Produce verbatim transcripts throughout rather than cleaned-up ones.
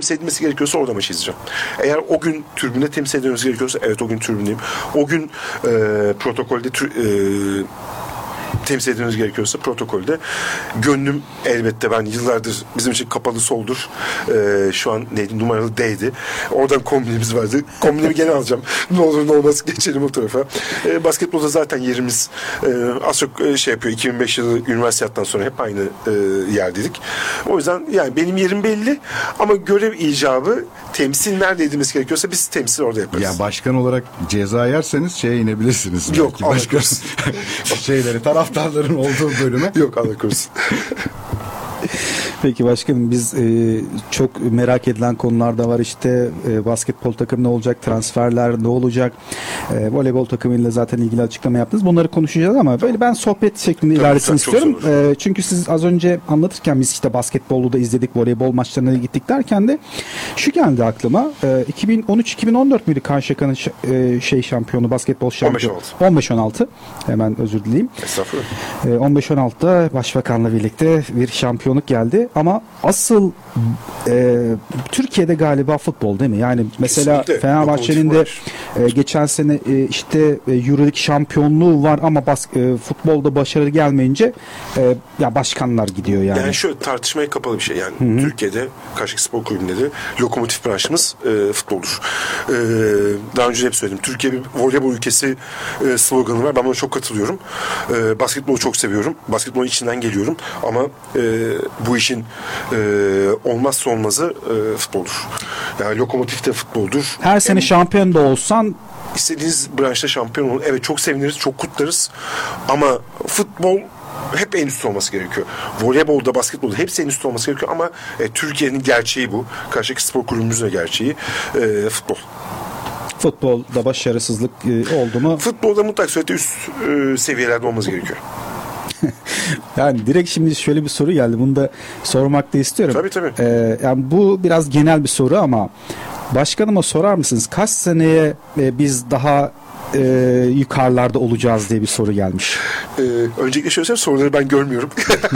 temsil edilmesi gerekiyorsa orada maçı izleyeceğim. Eğer o gün tribünde temsil edilmesi gerekiyorsa evet o gün tribündeyim. O gün e, protokolde e, temsil edilmemiz gerekiyorsa protokolde. Gönlüm elbette, ben yıllardır bizim için kapalı soldur. Ee, şu an neydi? Numaralı D'ydi. Oradan kombinimiz vardı. Kombinimi gene alacağım. Ne olur ne olmaz geçelim o tarafa. Ee, basketbolda zaten yerimiz e, az çok e, şey yapıyor. iki bin beş yılı üniversiteden sonra hep aynı e, yerdeydik. O yüzden yani benim yerim belli ama görev icabı temsil nerede edilmesi gerekiyorsa biz temsil orada yaparız. Ya başkan olarak ceza yerseniz şeye inebilirsiniz. Yok. Başka şeyleri taraftarların olduğu bölüme. Yok, Allah korusun. Peki başkanım, biz e, çok merak edilen konular da var. İşte e, basketbol takımı ne olacak, transferler ne olacak, e, voleybol takımıyla zaten ilgili açıklama yaptınız. Bunları konuşacağız ama böyle ben sohbet şeklinde ilerlesin istiyorum. E, çünkü siz az önce anlatırken biz işte basketbolu da izledik, voleybol maçlarına gittik derken de şu geldi aklıma. E, iki bin on üç iki bin on dört müydü Karşıyaka'nın e, şey şampiyonu, basketbol şampiyonu? on beş on altı Hemen özür dileyim. Estağfurullah. E, on beş on altıda Başbakan'la birlikte bir şampiyonluk geldi. Ama asıl e, Türkiye'de galiba futbol değil mi? Yani mesela kesinlikle. Fenerbahçe'nin de e, geçen sene e, işte e, Euroleague şampiyonluğu var ama bas, e, futbolda başarı gelmeyince e, ya başkanlar gidiyor yani. Yani şu tartışmaya kapalı bir şey yani. Hı-hı. Türkiye'de Karşıyaka Spor Kulübü'nde de lokomotif branşımız e, futboldur. E, daha önce hep söyledim. Türkiye bir voleybol ülkesi e, sloganı var. Ben buna çok katılıyorum. E, basketbolu çok seviyorum. Basketbolun içinden geliyorum ama e, bu işin e, olmazsa olmazı e, futboldur. Yani lokomotif de futboldur. Her sene hem, şampiyon da olsan istediğiniz branşta şampiyon olun. Evet, çok seviniriz, çok kutlarız. Ama futbol hep en üstü olması gerekiyor. Voleybolda, basketbolda hepsi en üstü olması gerekiyor ama e, Türkiye'nin gerçeği bu. Karşıyaka Spor Kulübümüzün de gerçeği e, futbol. Futbolda başarısızlık e, oldu mu? Futbolda mutlaka surette üst e, seviyelerde olması gerekiyor. Yani direkt şimdi şöyle bir soru geldi. Bunu da sormak da istiyorum. Tabii tabii. Ee, yani bu biraz genel bir soru ama başkanıma sorar mısınız? Kaç seneye e, biz daha e, yukarılarda olacağız diye bir soru gelmiş. Ee, öncelikle şöyle söyleyeyim, soruları ben görmüyorum.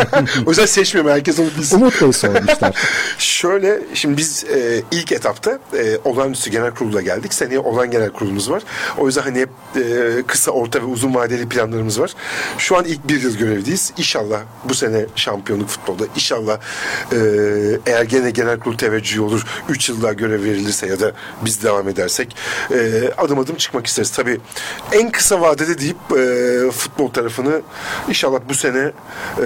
O yüzden seçmiyorum, herkes onu bilsin. Umut Bey sormuşlar. Şöyle, şimdi biz e, ilk etapta e, olağanüstü genel kurulda geldik. Seneye olan genel kurulumuz var. O yüzden hani hep e, kısa, orta ve uzun vadeli planlarımız var. Şu an ilk bir yıl görevdeyiz. İnşallah bu sene şampiyonluk futbolda. İnşallah e, eğer gene genel kurul teveccühü olur, üç yıl daha görev verilirse ya da biz devam edersek e, adım adım çıkmak isteriz. Tabii en kısa vadede deyip e, futbol tarafını İnşallah bu sene e,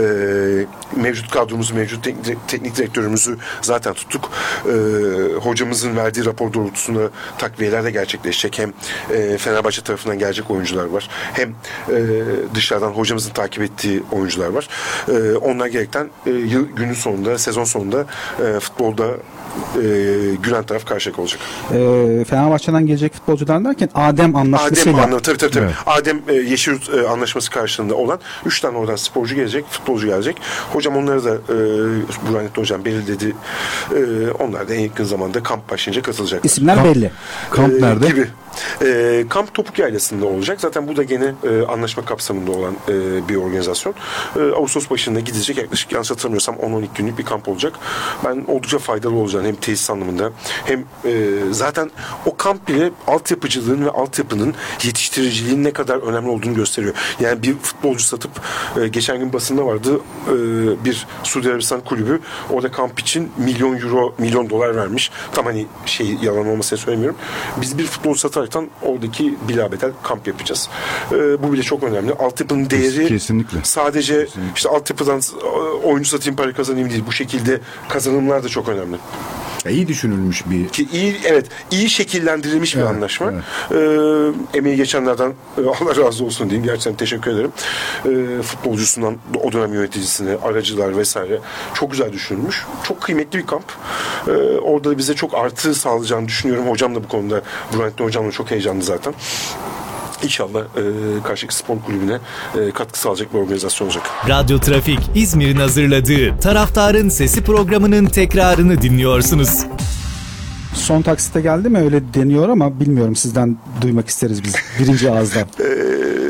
mevcut kadromuzu, mevcut teknik, teknik direktörümüzü zaten tuttuk. E, hocamızın verdiği rapor doğrultusunda takviyeler de gerçekleşecek. Hem e, Fenerbahçe tarafından gelecek oyuncular var. Hem e, dışarıdan hocamızın takip ettiği oyuncular var. E, onlar gerekten e, yıl, günün sonunda, sezon sonunda e, futbolda e, gülen taraf Karşıyaka olacak. E, Fenerbahçe'den gelecek futbolcular derken Adem anlaşmasıyla. Adem anlamı, tabii tabii. tabii. Evet. Adem e, Yeşilyurt e, anlaşması karşılığında olan üç tane oradan sporcu gelecek, futbolcu gelecek. Hocam onları da e, Burhanettin Hocam belirledi. E, onlar da en yakın zamanda kamp başlayınca katılacaklar. İsimler kamp, belli. Kamp e, nerede? Gibi. E, kamp Topuk Yaylası'nda olacak. Zaten bu da gene e, anlaşma kapsamında olan e, bir organizasyon. E, Ağustos başında gidecek, yaklaşık yanlış hatırlamıyorsam on on iki günlük bir kamp olacak. Ben oldukça faydalı olacağını hem tesis anlamında hem e, zaten o kamp bile altyapıcılığın ve altyapının yetiştiriciliğin ne kadar önemli olduğunu gösteriyor. Yani bir futbolcu satıp e, geçen gün basında vardı e, bir Suudi Arabistan kulübü orada kamp için milyon euro, milyon dolar vermiş. Tam hani şey yalan olmasını söylemiyorum. Biz bir futbol sataraktan oradaki bilabedel kamp yapacağız. E, bu bile çok önemli. Altyapının değeri kesinlikle sadece kesinlikle. işte altyapıdan oyuncu satayım, para kazanayım değil. Bu şekilde kazanımlar da çok önemli. Ya iyi düşünülmüş bir... Ki iyi, evet, iyi şekillendirilmiş evet, bir anlaşma. Evet. Ee, emeği geçenlerden Allah razı olsun diyeyim. Gerçekten teşekkür ederim. Ee, futbolcusundan o dönem yöneticisine, aracılar vesaire çok güzel düşünülmüş. Çok kıymetli bir kamp. Ee, orada da bize çok artı sağlayacağını düşünüyorum. Hocam da bu konuda, Burhanettin Hocam da çok heyecanlı zaten. İnşallah e, Karşıyaka Spor Kulübü'ne e, katkı sağlayacak bir organizasyon olacak. Radyo Trafik İzmir'in hazırladığı Taraftarın Sesi programının tekrarını dinliyorsunuz. Son taksite geldi mi öyle deniyor ama bilmiyorum, sizden duymak isteriz biz birinci ağızdan. Eee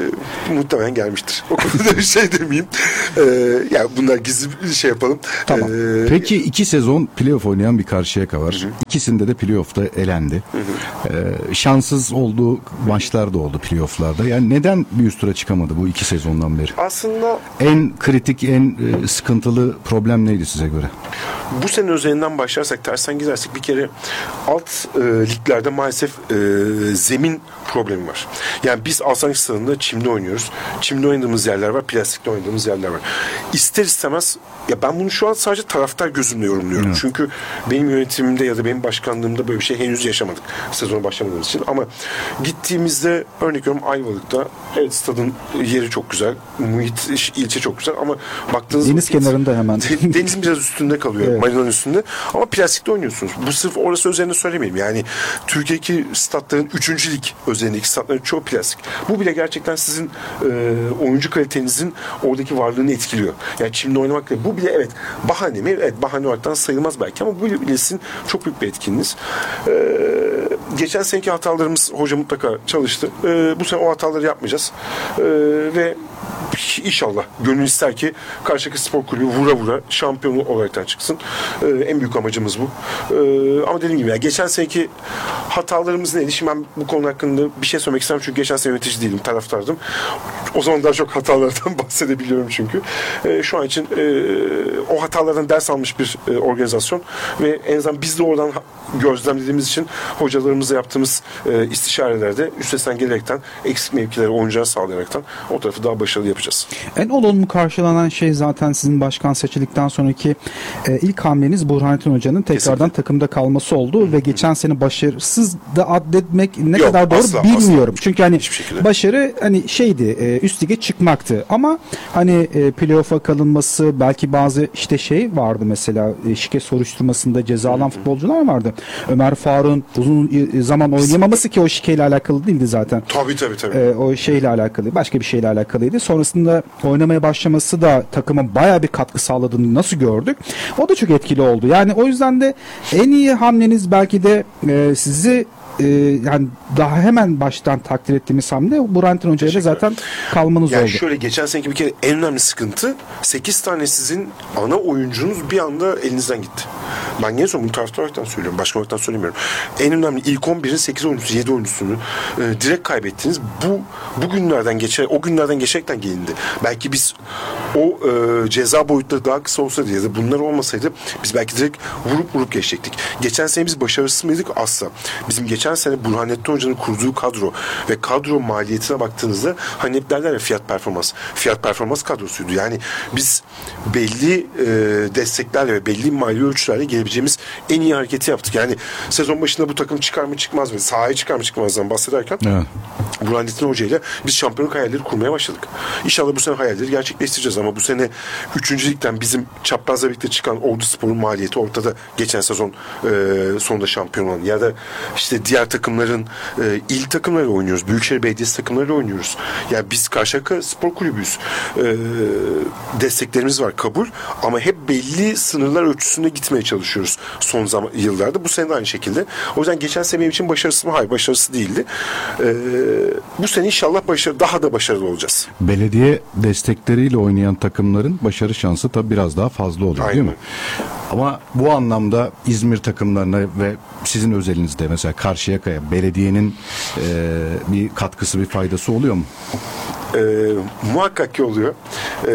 muhtemelen gelmiştir. O konuda bir şey demeyeyim. Ee, yani bunlar gizli bir şey yapalım. Tamam. Ee, Peki iki sezon playoff oynayan bir Karşıyaka var. Hı hı. İkisinde de playoff'ta elendi. Hı hı. Ee, şanssız olduğu maçlar da oldu playoff'larda. Yani neden bir üst tura çıkamadı bu iki sezondan beri? Aslında En kritik, en e, sıkıntılı problem neydi size göre? bu sene üzerinden başlarsak, tersten gidersek bir kere alt e, liglerde maalesef e, zemin problemi var. Yani biz Alsancak Stadı'nda çimde oynuyoruz. Çimde oynadığımız yerler var, plastikte oynadığımız yerler var. İster istemez, ya ben bunu şu an sadece taraftar gözümle yorumluyorum. Evet. Çünkü benim yönetimimde ya da benim başkanlığımda böyle bir şey henüz yaşamadık. Sezona başlamadığımız için. Ama gittiğimizde, örnek veriyorum Ayvalık'ta, evet stadın yeri çok güzel. Muhit, ilçe çok güzel ama baktığınız deniz vakit, kenarında hemen. denizin biraz üstünde kalıyor. Evet. Marinanın üstünde. Ama plastikte oynuyorsunuz. Bu sırf orası üzerine söylemeyeyim. Yani Türkiye'deki statların üçüncü lig özelindeki statların çoğu plastik. Bu bile gerçekten sizin e, oyuncu kalitenizin oradaki varlığını etkiliyor. Yani çimde oynamak da, bu bile evet bahane mi? Evet, bahane olaraktan sayılmaz belki ama bu bile sizin çok büyük bir etkinliğiniz. E, geçen seneki hatalarımız hoca mutlaka çalıştı. E, bu sene o hataları yapmayacağız. E, ve İnşallah gönül ister ki Karşıyaka Spor Kulübü vura vura şampiyonu olaraktan çıksın. Ee, en büyük amacımız bu. Ee, ama dediğim gibi ya, geçen seneki hatalarımız neydi? Şimdi ben bu konu hakkında bir şey söylemek istemem çünkü geçen sene yönetici değilim, taraftardım. O zaman daha çok hatalardan bahsedebiliyorum çünkü. Ee, şu an için e, o hatalardan ders almış bir e, organizasyon ve en azından biz de oradan gözlemlediğimiz için hocalarımızla yaptığımız e, istişarelerde üstesinden gelerekten eksik mevkileri oyunculara sağlayaraktan o tarafı daha başarılı yapacağız. En olumlu karşılanan şey zaten sizin başkan seçildikten sonraki e, ilk hamleniz Burhanettin Hoca'nın tekrardan Kesinlikle. takımda kalması oldu. Hı-hı. Ve geçen sene başarısız da adletmek ne Yok, kadar doğru asla, bilmiyorum. Asla. Çünkü hani başarı hani şeydi, e, üst lige çıkmaktı ama hani e, playoff'a kalınması, belki bazı işte şey vardı mesela e, şike soruşturmasında ceza alan futbolcular vardı. Ömer Faruk'un uzun zaman oynayamaması ki o şikeyle alakalı değildi zaten. Tabii tabii tabii. E, o şeyle alakalı, başka bir şeyle alakalıydı. Sonrasında oynamaya başlaması da takıma bayağı bir katkı sağladığını nasıl gördük. O da çok etkili oldu. Yani o yüzden de en iyi hamleniz belki de e, sizi e, yani daha hemen baştan takdir ettiğimiz hamle Burhanettin Hoca'ya da zaten kalmanız yani oldu. Şöyle, geçen seneki bir kere en önemli sıkıntı sekiz tane sizin ana oyuncunuz bir anda elinizden gitti. Ben yine son bunu taraftar olaraktan söylüyorum. Başka olaraktan söylemiyorum. En önemli ilk on birin sekiz oyuncusu, yedi oyuncusunu e, direkt kaybettiniz. Bu bugünlerden geçer, o günlerden geçerekten gelindi. Belki biz o e, ceza boyutları daha kısa olsaydı ya da bunlar olmasaydı biz belki direkt vurup vurup geçecektik. Geçen sene biz başarısız mıydık? Asla. Bizim geçen sene Burhanettin Hoca'nın kurduğu kadro ve kadro maliyetine baktığınızda hani hep derler ya fiyat performans. Fiyat performans kadrosuydu. Yani biz belli e, desteklerle ve belli mali ölçülerle gelebileceğimiz en iyi hareketi yaptık. Yani sezon başında bu takım çıkar mı çıkmaz mı? Sahaya çıkar mı çıkmazdan bahsederken evet. Burhanettin Hoca ile biz şampiyonluk hayalleri kurmaya başladık. İnşallah bu sene hayalleri gerçekleştireceğiz ama bu sene üçüncü ligden bizim çaprazla birlikte çıkan Ordu Spor'un maliyeti ortada. Geçen sezon e, sonunda şampiyon olan ya da işte diğer takımların e, il takımlarıyla oynuyoruz. Büyükşehir Belediyesi takımlarıyla oynuyoruz. Yani biz Karşıyaka Spor Kulübüyüz. E, desteklerimiz var, kabul. Ama hep belli sınırlar ölçüsünde gitmeye çalışıyoruz son zaman, yıllarda. Bu sene de aynı şekilde. O yüzden geçen sene benim için başarısı mı? Hayır, başarısı değildi. E, bu sene inşallah başarı, daha da başarılı olacağız. Belediye destekleriyle oynayan takımların başarı şansı tabii biraz daha fazla oluyor. Aynen. Değil mi? Ama bu anlamda İzmir takımlarına ve sizin özelinizde mesela Karşıyaka'ya belediyenin e, bir katkısı, bir faydası oluyor mu? E, muhakkak ki oluyor. E,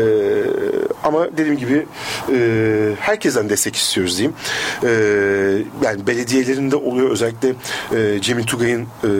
ama dediğim gibi e, herkesten destek istiyoruz diyeyim. E, yani belediyelerinde oluyor. Özellikle e, Cemil Tugay'ın e,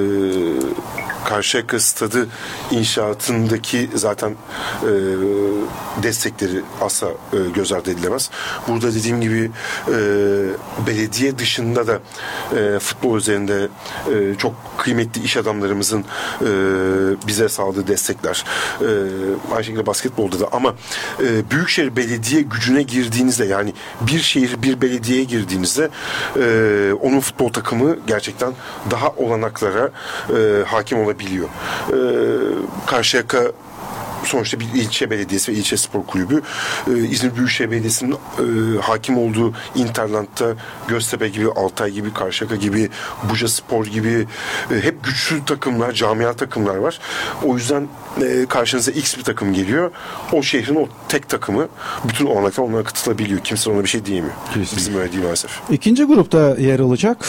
Karşıyaka Stadı inşaatındaki zaten e, destekleri asla e, göz ardı edilemez. Burada dediğim gibi e, belediye dışında da e, futbol üzerinde e, çok kıymetli iş adamlarımızın e, bize sağladığı destekler. E, aynı şekilde basketbolda da ama e, Büyükşehir Belediye gücüne girdiğinizde, yani bir şehir bir belediyeye girdiğinizde e, onun futbol takımı gerçekten daha olanaklara e, hakim olabiliyor. E, Karşıyaka sonuçta bir ilçe belediyesi ve ilçe spor kulübü. E, İzmir Büyükşehir Belediyesi'nin e, hakim olduğu Interland'da Göztepe gibi, Altay gibi, Karşıyaka gibi, Buca Spor gibi e, hep güçlü takımlar, camia takımlar var. O yüzden e, karşınıza X bir takım geliyor. O şehrin o tek takımı bütün olanaklar onlara katılabiliyor. Kimse ona bir şey diyemiyor. Kesinlikle. Bizim öyle değil maalesef. İkinci grupta yer alacak